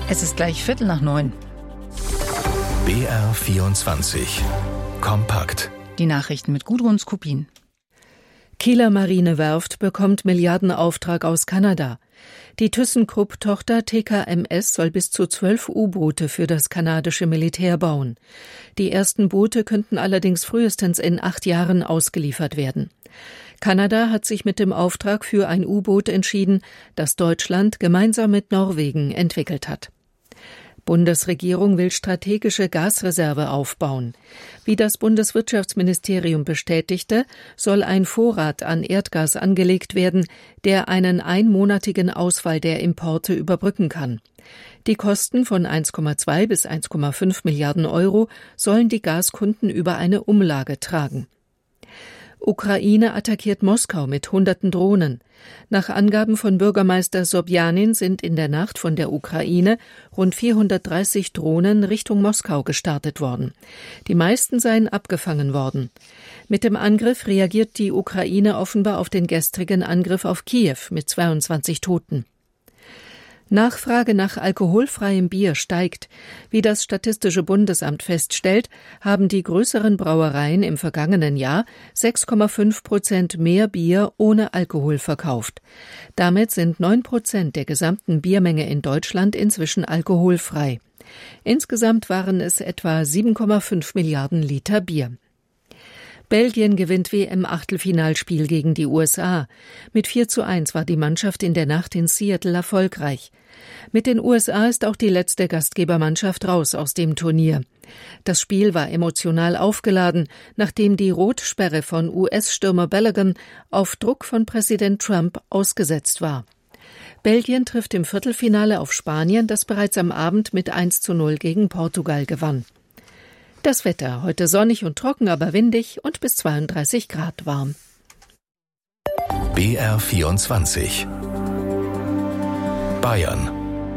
Es ist gleich 8:45. BR24 Kompakt. Die Nachrichten mit Gudrun Skopin. Kieler Marinewerft bekommt Milliardenauftrag aus Kanada. Die ThyssenKrupp-Tochter TKMS soll bis zu 12 U-Boote für das kanadische Militär bauen. Die ersten Boote könnten allerdings frühestens in 8 Jahren ausgeliefert werden. Kanada hat sich mit dem Auftrag für ein U-Boot entschieden, das Deutschland gemeinsam mit Norwegen entwickelt hat. Bundesregierung will strategische Gasreserve aufbauen. Wie das Bundeswirtschaftsministerium bestätigte, soll ein Vorrat an Erdgas angelegt werden, der einen einmonatigen Ausfall der Importe überbrücken kann. Die Kosten von 1,2 bis 1,5 Milliarden Euro sollen die Gaskunden über eine Umlage tragen. Ukraine attackiert Moskau mit Hunderten Drohnen. Nach Angaben von Bürgermeister Sobjanin sind in der Nacht von der Ukraine rund 430 Drohnen Richtung Moskau gestartet worden. Die meisten seien abgefangen worden. Mit dem Angriff reagiert die Ukraine offenbar auf den gestrigen Angriff auf Kiew mit 22 Toten. Nachfrage nach alkoholfreiem Bier steigt. Wie das Statistische Bundesamt feststellt, haben die größeren Brauereien im vergangenen Jahr 6,5% mehr Bier ohne Alkohol verkauft. Damit sind 9% der gesamten Biermenge in Deutschland inzwischen alkoholfrei. Insgesamt waren es etwa 7,5 Milliarden Liter Bier. Belgien gewinnt WM-Achtelfinalspiel gegen die USA. Mit 4:1 war die Mannschaft in der Nacht in Seattle erfolgreich. Mit den USA ist auch die letzte Gastgebermannschaft raus aus dem Turnier. Das Spiel war emotional aufgeladen, nachdem die Rotsperre von US-Stürmer Balogun auf Druck von Präsident Trump ausgesetzt war. Belgien trifft im Viertelfinale auf Spanien, das bereits am Abend mit 1:0 gegen Portugal gewann. Das Wetter, heute sonnig und trocken, aber windig und bis 32 Grad warm. BR24 Bayern.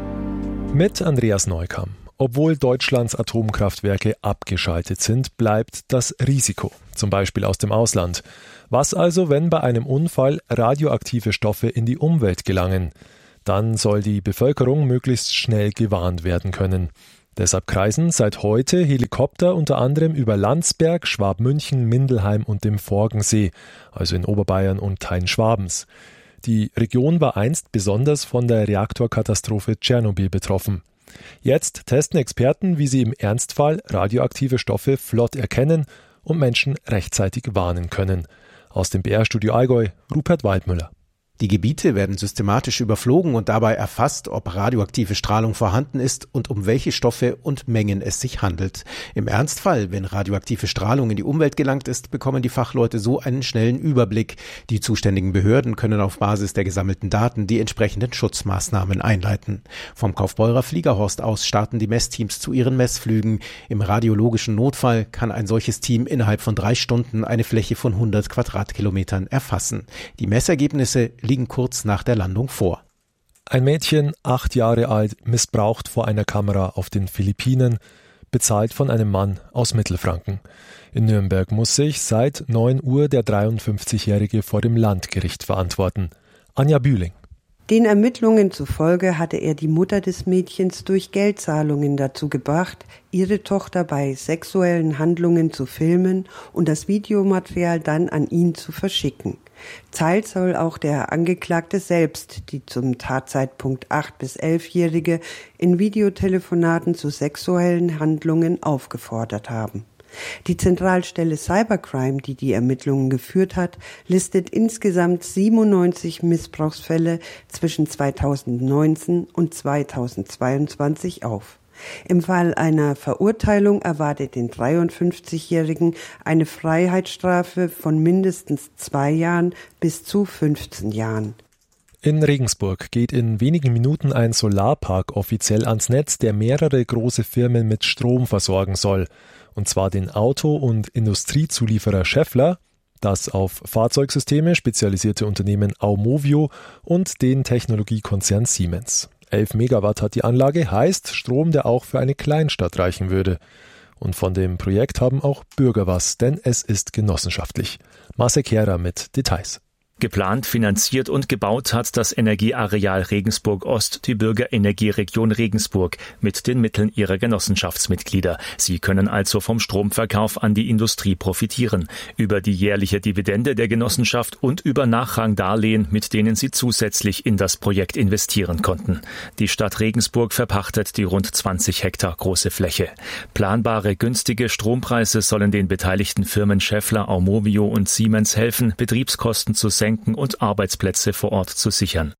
Mit Andreas Neukamm. Obwohl Deutschlands Atomkraftwerke abgeschaltet sind, bleibt das Risiko, zum Beispiel aus dem Ausland. Was also, wenn bei einem Unfall radioaktive Stoffe in die Umwelt gelangen? Dann soll die Bevölkerung möglichst schnell gewarnt werden können. Deshalb kreisen seit heute Helikopter unter anderem über Landsberg, Schwabmünchen, Mindelheim und dem Forgensee, also in Oberbayern und Teilen Schwabens. Die Region war einst besonders von der Reaktorkatastrophe Tschernobyl betroffen. Jetzt testen Experten, wie sie im Ernstfall radioaktive Stoffe flott erkennen und Menschen rechtzeitig warnen können. Aus dem BR-Studio Allgäu, Rupert Waldmüller. Die Gebiete werden systematisch überflogen und dabei erfasst, ob radioaktive Strahlung vorhanden ist und um welche Stoffe und Mengen es sich handelt. Im Ernstfall, wenn radioaktive Strahlung in die Umwelt gelangt ist, bekommen die Fachleute so einen schnellen Überblick. Die zuständigen Behörden können auf Basis der gesammelten Daten die entsprechenden Schutzmaßnahmen einleiten. Vom Kaufbeurer Fliegerhorst aus starten die Messteams zu ihren Messflügen. Im radiologischen Notfall kann ein solches Team innerhalb von 3 Stunden eine Fläche von 100 Quadratkilometern erfassen. Die Messergebnisse liegen kurz nach der Landung vor. Ein Mädchen, 8 Jahre alt, missbraucht vor einer Kamera auf den Philippinen, bezahlt von einem Mann aus Mittelfranken. In Nürnberg muss sich seit 9 Uhr der 53-Jährige vor dem Landgericht verantworten. Anja Bühling. Den Ermittlungen zufolge hatte er die Mutter des Mädchens durch Geldzahlungen dazu gebracht, ihre Tochter bei sexuellen Handlungen zu filmen und das Videomaterial dann an ihn zu verschicken. Teils soll auch der Angeklagte selbst die zum Tatzeitpunkt 8- bis 11-Jährige in Videotelefonaten zu sexuellen Handlungen aufgefordert haben. Die Zentralstelle Cybercrime, die die Ermittlungen geführt hat, listet insgesamt 97 Missbrauchsfälle zwischen 2019 und 2022 auf. Im Fall einer Verurteilung erwartet den 53-Jährigen eine Freiheitsstrafe von mindestens 2 Jahren bis zu 15 Jahren. In Regensburg geht in wenigen Minuten ein Solarpark offiziell ans Netz, der mehrere große Firmen mit Strom versorgen soll. Und zwar den Auto- und Industriezulieferer Schaeffler, das auf Fahrzeugsysteme spezialisierte Unternehmen Aumovio und den Technologiekonzern Siemens. 11 Megawatt hat die Anlage, heißt Strom, der auch für eine Kleinstadt reichen würde. Und von dem Projekt haben auch Bürger was, denn es ist genossenschaftlich. Marcel Kehrer mit Details. Geplant, finanziert und gebaut hat das Energieareal Regensburg Ost die Bürgerenergieregion Regensburg mit den Mitteln ihrer Genossenschaftsmitglieder. Sie können also vom Stromverkauf an die Industrie profitieren, über die jährliche Dividende der Genossenschaft und über Nachrangdarlehen, mit denen sie zusätzlich in das Projekt investieren konnten. Die Stadt Regensburg verpachtet die rund 20 Hektar große Fläche. Planbare, günstige Strompreise sollen den beteiligten Firmen Schaeffler, Aumovio und Siemens helfen, Betriebskosten zu senken und Arbeitsplätze vor Ort zu sichern.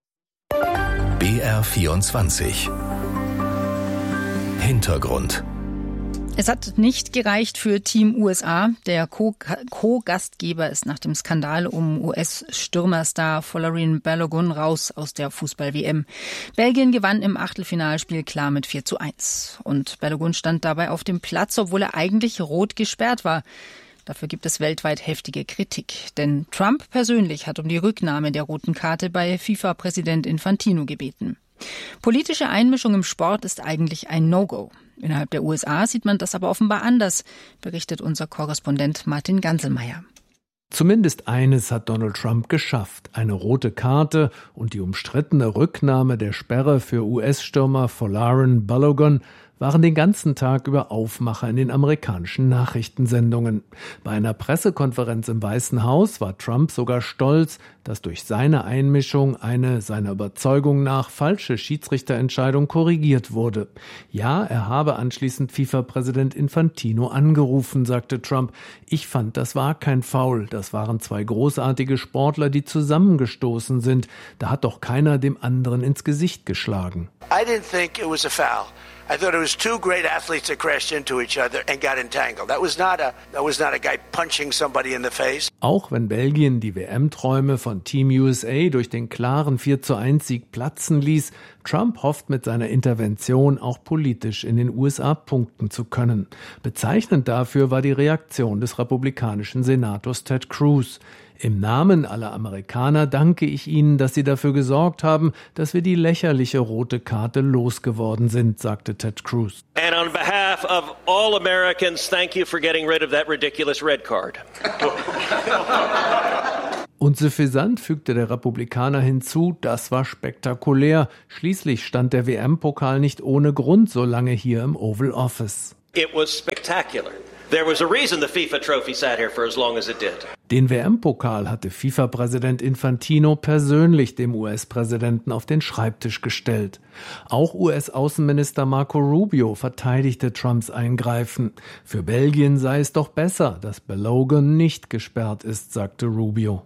BR24 Hintergrund. Es hat nicht gereicht für Team USA. Der Co-Gastgeber ist nach dem Skandal um US-Stürmerstar Folarin Balogun raus aus der Fußball-WM. Belgien gewann im Achtelfinalspiel klar mit 4:1. Und Balogun stand dabei auf dem Platz, obwohl er eigentlich rot gesperrt war. Dafür gibt es weltweit heftige Kritik. Denn Trump persönlich hat um die Rücknahme der roten Karte bei FIFA-Präsident Infantino gebeten. Politische Einmischung im Sport ist eigentlich ein No-Go. Innerhalb der USA sieht man das aber offenbar anders, berichtet unser Korrespondent Martin Ganselmeier. Zumindest eines hat Donald Trump geschafft: eine rote Karte und die umstrittene Rücknahme der Sperre für US-Stürmer Folarin Balogun waren den ganzen Tag über Aufmacher in den amerikanischen Nachrichtensendungen. Bei einer Pressekonferenz im Weißen Haus war Trump sogar stolz, dass durch seine Einmischung eine seiner Überzeugung nach falsche Schiedsrichterentscheidung korrigiert wurde. Ja, er habe anschließend FIFA-Präsident Infantino angerufen, sagte Trump. Ich fand, das war kein Foul. Das waren zwei großartige Sportler, die zusammengestoßen sind. Da hat doch keiner dem anderen ins Gesicht geschlagen. I didn't think it was a foul. I thought it was two great athletes that crashed into each other and got entangled. That was not a guy punching somebody in the face. Auch wenn Belgien die WM-Träume von Team USA durch den klaren 4:1-Sieg platzen ließ, Trump hofft mit seiner Intervention auch politisch in den USA punkten zu können. Bezeichnend dafür war die Reaktion des republikanischen Senators Ted Cruz. Im Namen aller Amerikaner danke ich Ihnen, dass Sie dafür gesorgt haben, dass wir die lächerliche rote Karte losgeworden sind, sagte Ted Cruz. And on behalf of all Americans, thank you for getting rid of that ridiculous red card. Und suffisant fügte der Republikaner hinzu, das war spektakulär. Schließlich stand der WM-Pokal nicht ohne Grund so lange hier im Oval Office. It was spectacular. There was a reason the FIFA trophy sat here for as long as it did. Den WM-Pokal hatte FIFA-Präsident Infantino persönlich dem US-Präsidenten auf den Schreibtisch gestellt. Auch US-Außenminister Marco Rubio verteidigte Trumps Eingreifen. Für Belgien sei es doch besser, dass Balogun nicht gesperrt ist, sagte Rubio.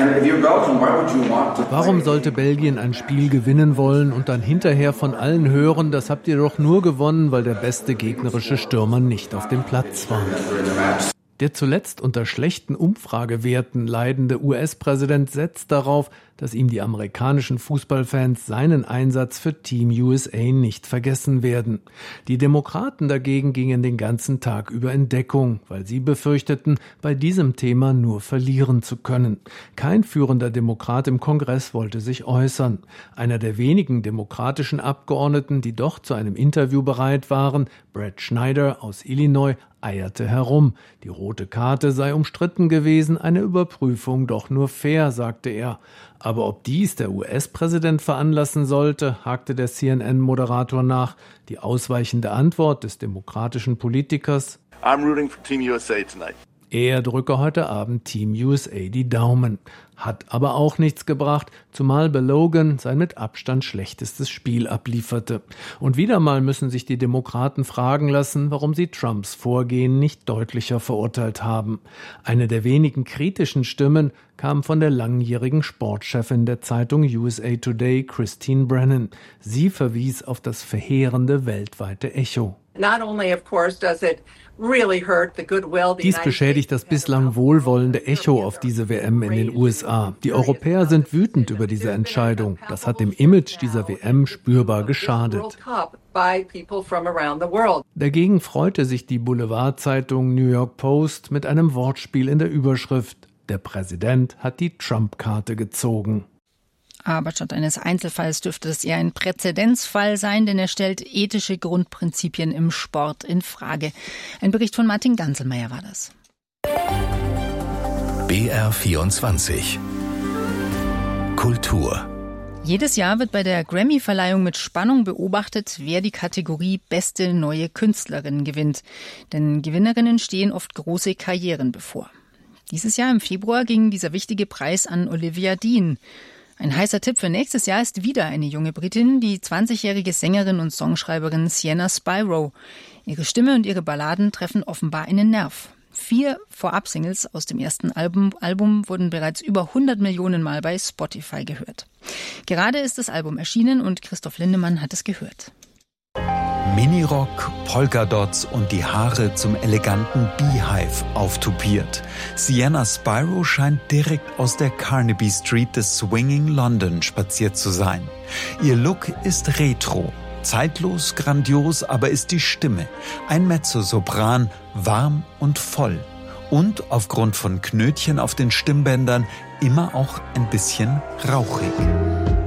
Warum sollte Belgien ein Spiel gewinnen wollen und dann hinterher von allen hören, das habt ihr doch nur gewonnen, weil der beste gegnerische Stürmer nicht auf dem Platz war? Der zuletzt unter schlechten Umfragewerten leidende US-Präsident setzt darauf, dass ihm die amerikanischen Fußballfans seinen Einsatz für Team USA nicht vergessen werden. Die Demokraten dagegen gingen den ganzen Tag über in Deckung, weil sie befürchteten, bei diesem Thema nur verlieren zu können. Kein führender Demokrat im Kongress wollte sich äußern. Einer der wenigen demokratischen Abgeordneten, die doch zu einem Interview bereit waren, Brad Schneider aus Illinois, eierte herum. Die rote Karte sei umstritten gewesen, eine Überprüfung doch nur fair, sagte er. Aber ob dies der US-Präsident veranlassen sollte, hakte der CNN-Moderator nach. Die ausweichende Antwort des demokratischen Politikers: I'm rooting for Team USA tonight. Er drücke heute Abend Team USA die Daumen. Hat aber auch nichts gebracht, zumal Balogun sein mit Abstand schlechtestes Spiel ablieferte. Und wieder mal müssen sich die Demokraten fragen lassen, warum sie Trumps Vorgehen nicht deutlicher verurteilt haben. Eine der wenigen kritischen Stimmen kam von der langjährigen Sportchefin der Zeitung USA Today, Christine Brennan. Sie verwies auf das verheerende weltweite Echo. Dies beschädigt das bislang wohlwollende Echo auf diese WM in den USA. Die Europäer sind wütend über diese Entscheidung. Das hat dem Image dieser WM spürbar geschadet. Dagegen freute sich die Boulevardzeitung New York Post mit einem Wortspiel in der Überschrift: Der Präsident hat die Trump-Karte gezogen. Aber statt eines Einzelfalls dürfte es eher ein Präzedenzfall sein, denn er stellt ethische Grundprinzipien im Sport in Frage. Ein Bericht von Martin Ganselmeier war das. BR24 Kultur. Jedes Jahr wird bei der Grammy-Verleihung mit Spannung beobachtet, wer die Kategorie Beste neue Künstlerin gewinnt. Denn Gewinnerinnen stehen oft große Karrieren bevor. Dieses Jahr im Februar ging dieser wichtige Preis an Olivia Dean. Ein heißer Tipp für nächstes Jahr ist wieder eine junge Britin, die 20-jährige Sängerin und Songschreiberin Sienna Spyro. Ihre Stimme und ihre Balladen treffen offenbar einen Nerv. 4 Vorab-Singles aus dem ersten Album wurden bereits über 100 Millionen Mal bei Spotify gehört. Gerade ist das Album erschienen und Christoph Lindemann hat es gehört. Minirock, Polkadots und die Haare zum eleganten Beehive auftupiert. Sienna Spyro scheint direkt aus der Carnaby Street des Swinging London spaziert zu sein. Ihr Look ist retro. Zeitlos, grandios, aber ist die Stimme. Ein Mezzosopran, warm und voll. Und aufgrund von Knötchen auf den Stimmbändern immer auch ein bisschen rauchig.